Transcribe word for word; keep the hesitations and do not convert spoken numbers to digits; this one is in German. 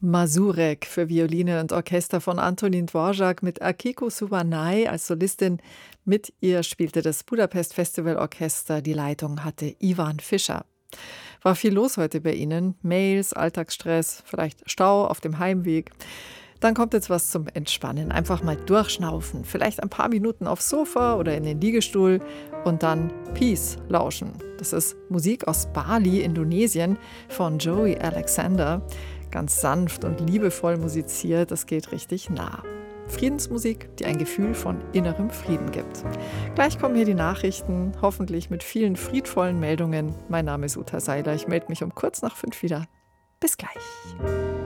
Mazurek für Violine und Orchester von Antonín Dvořák mit Akiko Subanaj als Solistin. Mit ihr spielte das Budapest Festival Orchester. Die Leitung hatte Ivan Fischer. War viel los heute bei Ihnen. Mails, Alltagsstress, vielleicht Stau auf dem Heimweg. Dann kommt jetzt was zum Entspannen. Einfach mal durchschnaufen. Vielleicht ein paar Minuten aufs Sofa oder in den Liegestuhl und dann Peace lauschen. Das ist Musik aus Bali, Indonesien, von Joey Alexander. Ganz sanft und liebevoll musiziert, das geht richtig nah. Friedensmusik, die ein Gefühl von innerem Frieden gibt. Gleich kommen hier die Nachrichten, hoffentlich mit vielen friedvollen Meldungen. Mein Name ist Uta Seiler, ich melde mich um kurz nach fünf wieder. Bis gleich.